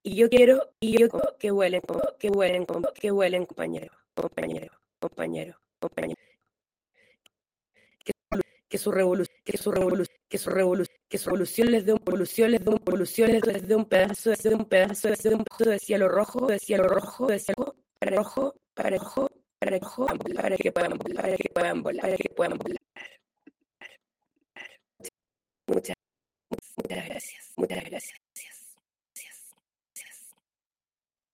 que huelen, compañero. Que su revolución les dé un pedazo de cielo rojo, para que puedan volar. Muchas gracias.